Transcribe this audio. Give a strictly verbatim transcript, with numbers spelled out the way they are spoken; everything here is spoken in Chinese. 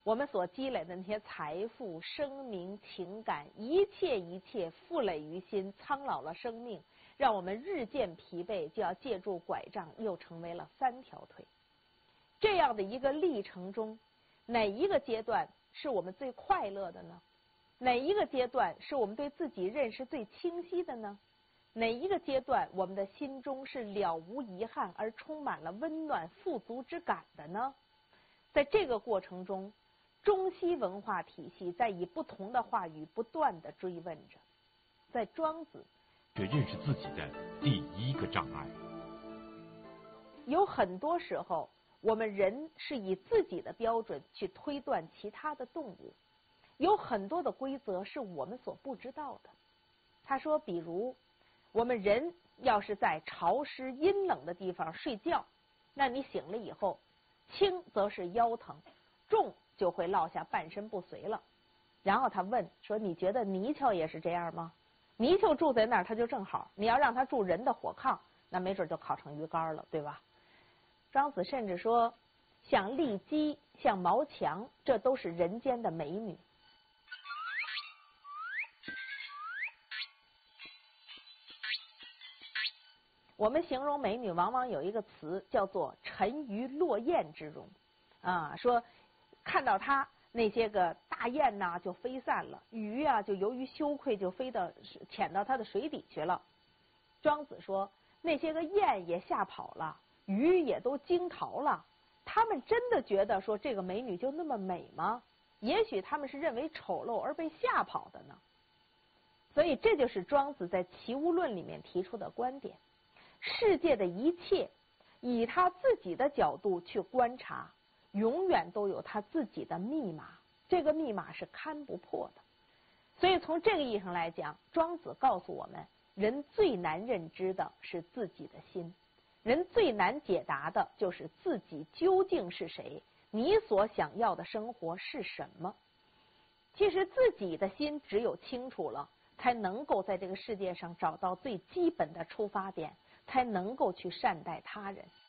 我们所积累的那些财富、生命、情感，一切一切负累于心，苍老了生命，让我们日渐疲惫，就要借助拐杖，又成为了三条腿。这样的一个历程中，哪一个阶段是我们最快乐的呢？哪一个阶段是我们对自己认识最清晰的呢？哪一个阶段我们的心中是了无遗憾而充满了温暖富足之感的呢？在这个过程中，中西文化体系在以不同的话语不断地追问着。在庄子， 这认识自己的第一个障碍。 有很多时候，我们人是以自己的标准去推断其他的动物，有很多的规则是我们所不知道的。他说，比如我们人要是在潮湿阴冷的地方睡觉，那你醒了以后，轻则是腰疼，重就会落下半身不遂了。然后他问说，你觉得泥鳅也是这样吗？泥鳅住在那儿他就正好，你要让他住人的火炕，那没准就烤成鱼干了，对吧？庄子甚至说，像骊姬，像毛强，这都是人间的美女。我们形容美女往往有一个词叫做沉鱼落雁之容啊，说看到她那些个大雁呐、啊、就飞散了，鱼啊就由于羞愧就飞到潜到它的水底去了。庄子说，那些个雁也吓跑了，鱼也都惊逃了，他们真的觉得说这个美女就那么美吗？也许他们是认为丑陋而被吓跑的呢。所以这就是庄子在《齐物论》里面提出的观点。世界的一切以他自己的角度去观察，永远都有他自己的密码，这个密码是看不破的。所以从这个意义上来讲，庄子告诉我们，人最难认知的是自己的心，人最难解答的就是自己究竟是谁，你所想要的生活是什么。其实自己的心只有清楚了，才能够在这个世界上找到最基本的出发点，才能够去善待他人。